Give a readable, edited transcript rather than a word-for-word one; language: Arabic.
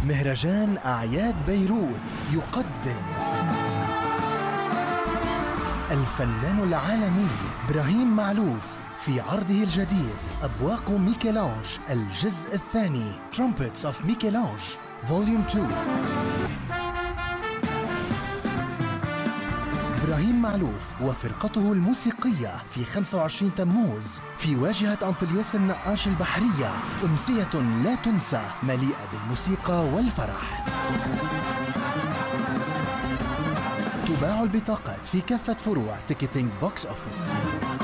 مهرجان أعياد بيروت يقدم الفنان العالمي إبراهيم معلوف في عرضه الجديد أبواق ميكелانج الجزء الثاني Trumpets of ميكелانج Volume 2. إبراهيم معلوف وفرقته الموسيقية في 25 تموز في واجهة أنطليوس النقاش البحرية، أمسية لا تنسى مليئة بالموسيقى والفرح. تباع البطاقات في كافة فروع تيكتينج بوكس أوفيس.